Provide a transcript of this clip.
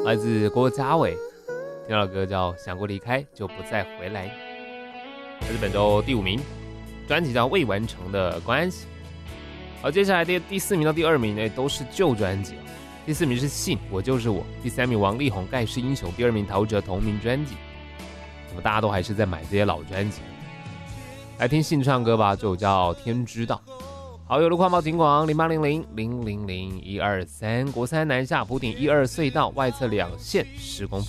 来自郭嘉伟，听到的歌叫《想过离开就不再回来》，这是本周第5名，专辑叫《未完成的关系》。好，接下来第4名到第2名呢都是旧专辑，第4名是信我就是我，第3名王力宏盖世英雄，第2名陶喆同名专辑。那么大家都还是在买这些老专辑，来听信唱歌吧，这首叫《天知道》。好友路况报警广0800000123，国三南下普顶12隧道外侧2线施工